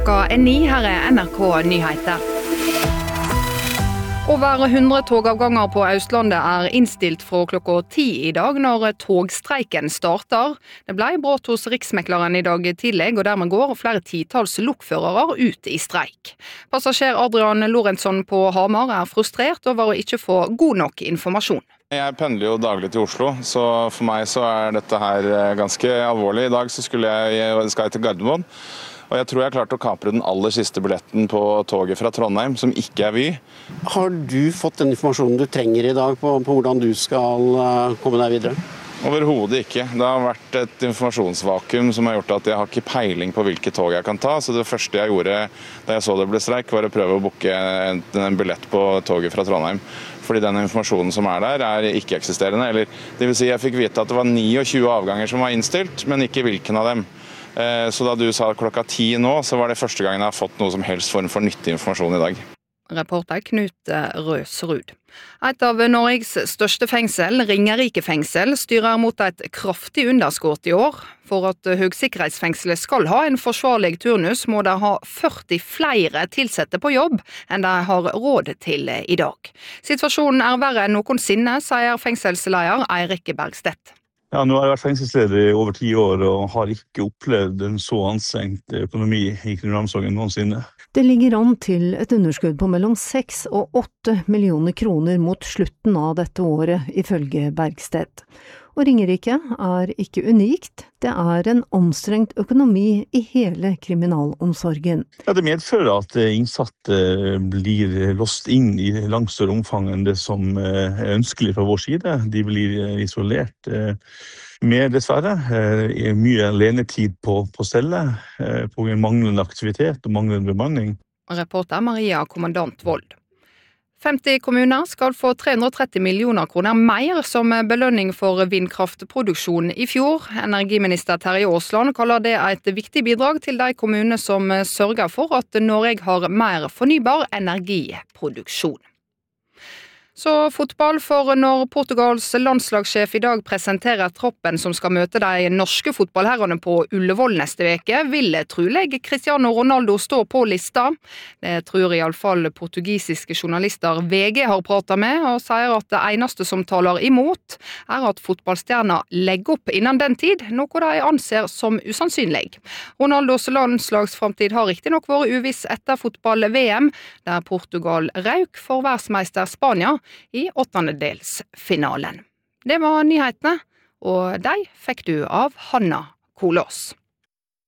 Klokka 9, her NRK Nyheter. Over 100 togavganger på Østlandet innstilt fra klokka 10 i dag når togstreiken starter. Det ble brått hos Riksmekleren i dag tidlig, og dermed går flere titalls lokførere ut i streik. Passasjer Adrian Lorentzon på Hamar frustrert over å ikke få god nok informasjon. Jeg pendler jo daglig til Oslo, så for meg så dette her ganske alvorlig. I dag så skal jeg til Gardermoen, og jeg tror jeg klarte å kapre den aller siste billetten på toget fra Trondheim, som ikke Vy. Har du fått den informasjonen du trenger i dag på hvordan du skal komme deg videre? Overhodet ikke. Det har vært et informasjonsvakuum som har gjort at jeg har ikke peiling på hvilke tog jeg kan ta, så det første jeg gjorde da jeg så det ble streik, var å prøve å booke en billett på toget fra Trondheim. Fordi den informasjonen som der ikke-eksisterende, eller det vil si jeg fikk vite at det var 29 avganger som var innstilt, men ikke hvilken av dem. Så da du sa klokka 10 nå, så var det første gangen jeg har fått noe som helst form for nyttig informasjon i dag. Reporter Knut Røsrud. Et av Norges største fengsel, Ringerike fengsel, styrer mot et kraftig underskudd i år. For at høgsikkerhetsfengselet skal ha en forsvarlig turnus, må de ha 40 flere tilsette på jobb enn de har råd til i dag. Situasjonen verre enn noensinne, sier fengselsleder Eirik Bergstedt. Ja, nå har jeg vært fengselsleder i over 10 år og har ikke opplevd en så anstrengt økonomi i kriminalomsorgen noensinne. Det ligger an til et underskudd på mellom 6 og 8 millioner kroner mot slutten av dette året, ifølge Bergstedt. Og Ringerike ikke unikt, det en anstrengt økonomi i hele kriminalomsorgen. Ja, det medfører at innsatte blir låst inn i langt større omfang enn det som ønskelig fra vår side. De blir isolert mer dessverre, mye alenetid på celle, på manglende aktivitet og manglende bemanning. Reporter Maria Kommandant Vold. 50 kommuner skal få 330 millioner kroner mer som belønning for vindkraftproduksjon i fjor. Energiminister Terje Aasland kaller det et viktig bidrag til de kommuner som sørger for at Norge har mer fornybar energiproduksjon. Så fotball, for når Portugals landslagssjef i dag presenterer troppen som skal møte de norske fotballherrene på Ullevål neste veke, vil trolig Cristiano Ronaldo stå på lista. Det tror i alle fall portugisiske journalister VG har pratet med, og sier at det eneste som taler imot at fotballstjerna legger opp innen den tid, noe de anser som usannsynlig. Ronaldos landslagsframtid har riktig nok vært uviss etter fotball-VM, der Portugal røk for verdensmeister Spania i 8-delsfinalen. Det var nyhetene, og de fikk du av Hanna Kolås.